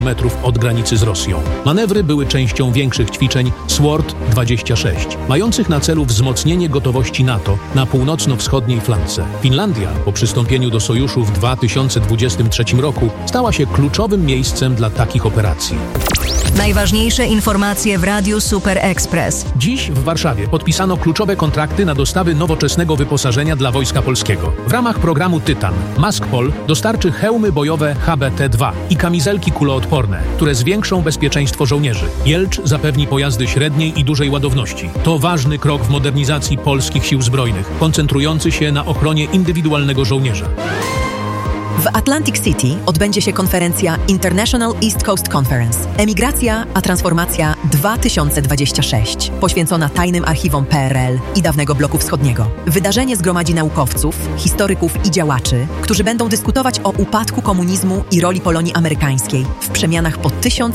metrów od granicy z Rosją. Manewry były częścią większych ćwiczeń SWORD 26, mających na celu wzmocnienie gotowości NATO na północno-wschodniej flance. Finlandia po przystąpieniu do sojuszu w 2023 roku stała się kluczowym miejscem dla takich operacji. Najważniejsze informacje w Radiu Super Express. Dziś w Warszawie podpisano kluczowe kontrakty na dostawy nowoczesnego wyposażenia dla Wojska Polskiego. W ramach programu Tytan Maskpol dostarczy hełmy bojowe HBT-2 i kamizelki kuloodporne, które zwiększą bezpieczeństwo żołnierzy. Jelcz zapewni pojazdy średniej i dużej ładowności. To ważny krok w modernizacji polskich sił zbrojnych, koncentrujący się na ochronie indywidualnego żołnierza. W Atlantic City odbędzie się konferencja International East Coast Conference Emigracja a transformacja 2026, poświęcona tajnym archiwom PRL i dawnego bloku wschodniego. Wydarzenie zgromadzi naukowców, historyków i działaczy, którzy będą dyskutować o upadku komunizmu i roli Polonii amerykańskiej w przemianach po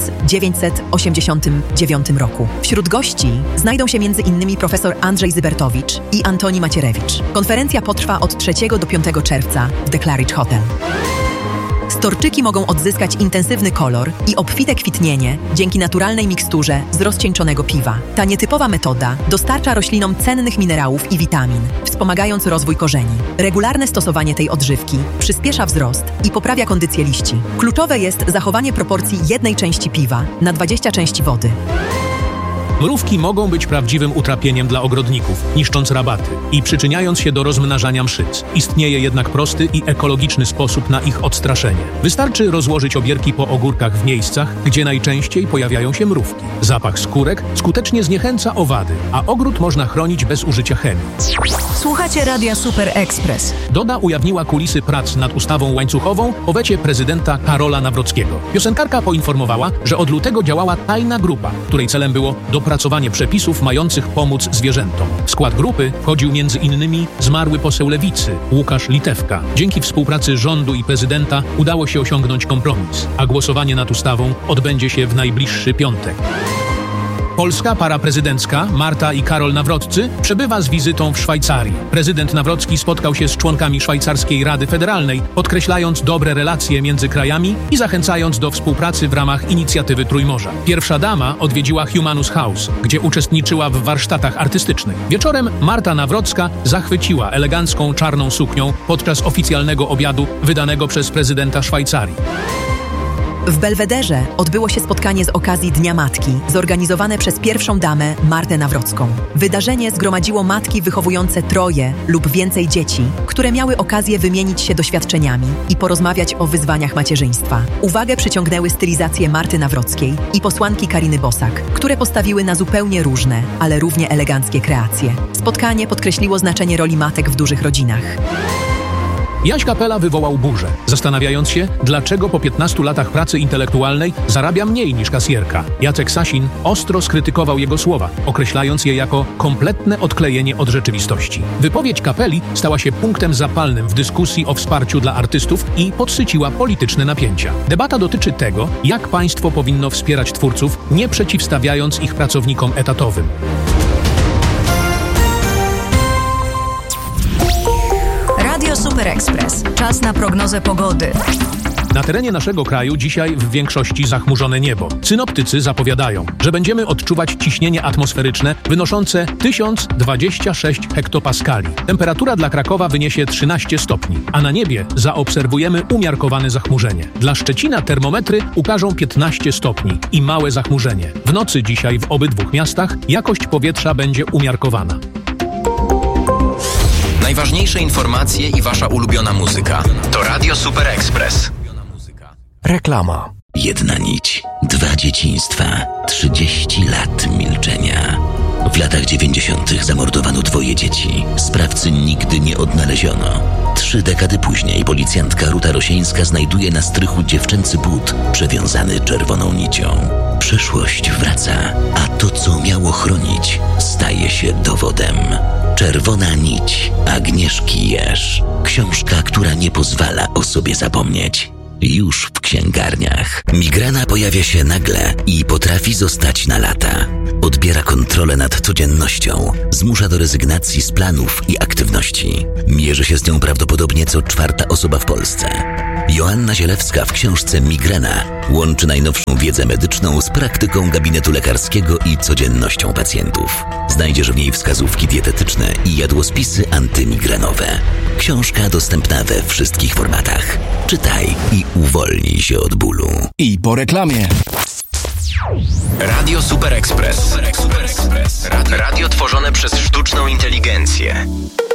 1989 roku. Wśród gości znajdą się m.in. profesor Andrzej Zybertowicz i Antoni Macierewicz. Konferencja potrwa od 3 do 5 czerwca w The Claridge Hotel. Storczyki mogą odzyskać intensywny kolor i obfite kwitnienie dzięki naturalnej miksturze z rozcieńczonego piwa. Ta nietypowa metoda dostarcza roślinom cennych minerałów i witamin, wspomagając rozwój korzeni. Regularne stosowanie tej odżywki przyspiesza wzrost i poprawia kondycję liści. Kluczowe jest zachowanie proporcji 1 części piwa na 20 części wody. Mrówki mogą być prawdziwym utrapieniem dla ogrodników, niszcząc rabaty i przyczyniając się do rozmnażania mszyc. Istnieje jednak prosty i ekologiczny sposób na ich odstraszenie. Wystarczy rozłożyć obierki po ogórkach w miejscach, gdzie najczęściej pojawiają się mrówki. Zapach skórek skutecznie zniechęca owady, a ogród można chronić bez użycia chemii. Słuchacie Radia Super Express. Doda ujawniła kulisy prac nad ustawą łańcuchową po wecie prezydenta Karola Nawrockiego. Piosenkarka poinformowała, że od lutego działała tajna grupa, której celem było dopracowanie przepisów mających pomóc zwierzętom. W skład grupy wchodził m.in. zmarły poseł Lewicy, Łukasz Litewka. Dzięki współpracy rządu i prezydenta udało się osiągnąć kompromis, a głosowanie nad ustawą odbędzie się w najbliższy piątek. Polska para prezydencka Marta i Karol Nawroccy przebywa z wizytą w Szwajcarii. Prezydent Nawrocki spotkał się z członkami Szwajcarskiej Rady Federalnej, podkreślając dobre relacje między krajami i zachęcając do współpracy w ramach inicjatywy Trójmorza. Pierwsza dama odwiedziła Humanus House, gdzie uczestniczyła w warsztatach artystycznych. Wieczorem Marta Nawrocka zachwyciła elegancką czarną suknią podczas oficjalnego obiadu wydanego przez prezydenta Szwajcarii. W Belwederze odbyło się spotkanie z okazji Dnia Matki, zorganizowane przez pierwszą damę Martę Nawrocką. Wydarzenie zgromadziło matki wychowujące 3 lub więcej dzieci, które miały okazję wymienić się doświadczeniami i porozmawiać o wyzwaniach macierzyństwa. Uwagę przyciągnęły stylizacje Marty Nawrockiej i posłanki Kariny Bosak, które postawiły na zupełnie różne, ale równie eleganckie kreacje. Spotkanie podkreśliło znaczenie roli matek w dużych rodzinach. Jaś Kapela wywołał burzę, zastanawiając się, dlaczego po 15 latach pracy intelektualnej zarabia mniej niż kasjerka. Jacek Sasin ostro skrytykował jego słowa, określając je jako kompletne odklejenie od rzeczywistości. Wypowiedź Kapeli stała się punktem zapalnym w dyskusji o wsparciu dla artystów i podsyciła polityczne napięcia. Debata dotyczy tego, jak państwo powinno wspierać twórców, nie przeciwstawiając ich pracownikom etatowym. Radio Super Express. Czas na prognozę pogody. Na terenie naszego kraju dzisiaj w większości zachmurzone niebo. Synoptycy zapowiadają, że będziemy odczuwać ciśnienie atmosferyczne wynoszące 1026 hektopaskali. Temperatura dla Krakowa wyniesie 13 stopni, a na niebie zaobserwujemy umiarkowane zachmurzenie. Dla Szczecina termometry ukażą 15 stopni i małe zachmurzenie. W nocy dzisiaj w obydwu miastach jakość powietrza będzie umiarkowana. Najważniejsze informacje i wasza ulubiona muzyka. To Radio Super Express. Reklama. Jedna nić, 2 dzieciństwa, 30 lat milczenia. W latach 90. zamordowano 2 dzieci. Sprawcy nigdy nie odnaleziono. 3 dekady później policjantka Ruta Rosieńska znajduje na strychu dziewczęcy but przewiązany czerwoną nicią. Przeszłość wraca, a to, co miało chronić, staje się dowodem. Czerwona nić Agnieszki Jerz. Książka, która nie pozwala o sobie zapomnieć. Już w księgarniach. Migrena pojawia się nagle i potrafi zostać na lata. Odbiera kontrolę nad codziennością. Zmusza do rezygnacji z planów i aktywności. Mierzy się z nią prawdopodobnie co 4. osoba w Polsce. Joanna Zielewska w książce Migrena łączy najnowszą wiedzę medyczną z praktyką gabinetu lekarskiego i codziennością pacjentów. Znajdziesz w niej wskazówki dietetyczne i jadłospisy antymigrenowe. Książka dostępna we wszystkich formatach. Czytaj i uwolnij się od bólu. I po reklamie. Radio Super Express. Radio tworzone przez sztuczną inteligencję.